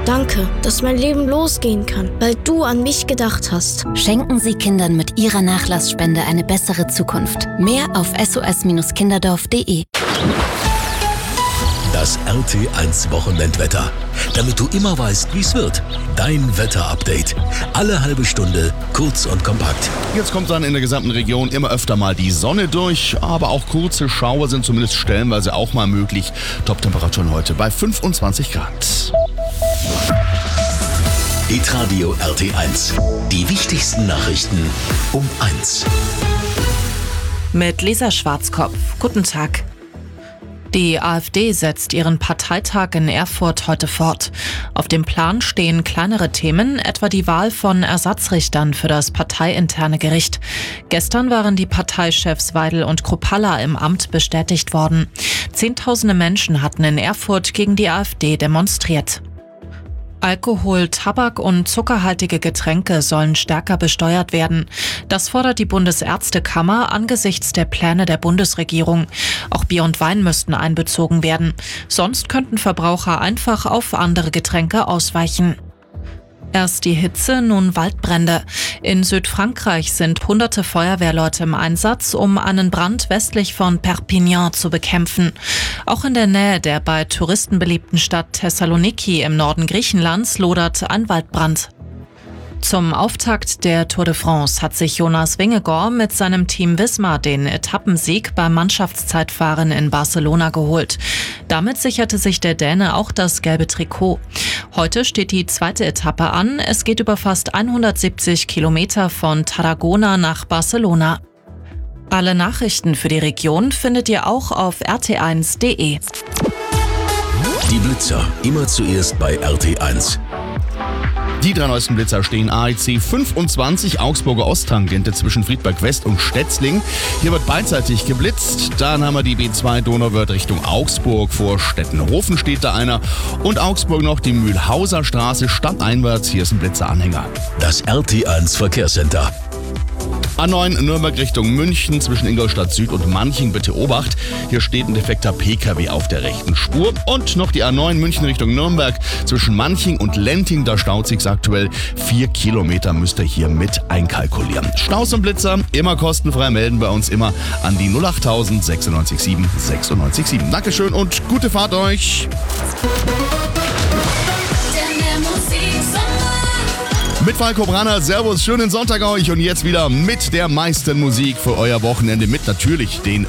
Danke, dass mein Leben losgehen kann, weil du an mich gedacht hast. Schenken Sie Kindern mit Ihrer Nachlassspende eine bessere Zukunft. Mehr auf sos-kinderdorf.de. Das RT1 Wochenendwetter. Damit du immer weißt, wie es wird. Dein Wetterupdate. Alle halbe Stunde, kurz und kompakt. Jetzt kommt dann in der gesamten Region immer öfter mal die Sonne durch, aber auch kurze Schauer sind zumindest stellenweise auch mal möglich. Top-Temperaturen heute bei 25 Grad. Hitradio RT1. Die wichtigsten Nachrichten um 1. Mit Lisa Schwarzkopf. Guten Tag. Die AfD setzt ihren Parteitag in Erfurt heute fort. Auf dem Plan stehen kleinere Themen, etwa die Wahl von Ersatzrichtern für das parteiinterne Gericht. Gestern waren die Parteichefs Weidel und Kruppalla im Amt bestätigt worden. Zehntausende Menschen hatten in Erfurt gegen die AfD demonstriert. Alkohol, Tabak und zuckerhaltige Getränke sollen stärker besteuert werden. Das fordert die Bundesärztekammer angesichts der Pläne der Bundesregierung. Auch Bier und Wein müssten einbezogen werden. Sonst könnten Verbraucher einfach auf andere Getränke ausweichen. Erst die Hitze, nun Waldbrände. In Südfrankreich sind hunderte Feuerwehrleute im Einsatz, um einen Brand westlich von Perpignan zu bekämpfen. Auch in der Nähe der bei Touristen beliebten Stadt Thessaloniki im Norden Griechenlands lodert ein Waldbrand. Zum Auftakt der Tour de France hat sich Jonas Vingegaard mit seinem Team Visma den Etappensieg beim Mannschaftszeitfahren in Barcelona geholt. Damit sicherte sich der Däne auch das gelbe Trikot. Heute steht die zweite Etappe an. Es geht über fast 170 Kilometer von Tarragona nach Barcelona. Alle Nachrichten für die Region findet ihr auch auf rt1.de. Die Blitzer, immer zuerst bei RT1. Die 3 neuesten Blitzer stehen AEC 25, Augsburger Osttangente zwischen Friedberg West und Stetzling. Hier wird beidseitig geblitzt. Dann haben wir die B2 Donauwörth Richtung Augsburg. Vor Stettenhofen steht da einer. Und Augsburg noch die Mühlhauser Straße stadteinwärts. Hier ist ein Blitzeranhänger. Das RT1 Verkehrscenter. A9 Nürnberg Richtung München zwischen Ingolstadt Süd und Manching, bitte Obacht. Hier steht ein defekter PKW auf der rechten Spur. Und noch die A9 München Richtung Nürnberg zwischen Manching und Lenting. Da staut sich's aktuell. 4 Kilometer müsst ihr hier mit einkalkulieren. Staus und Blitzer immer kostenfrei melden bei uns immer an die 08000 967 967. Dankeschön und gute Fahrt euch. Mit Falco Branner, Servus, schönen Sonntag euch und jetzt wieder mit der meisten Musik für euer Wochenende mit natürlich den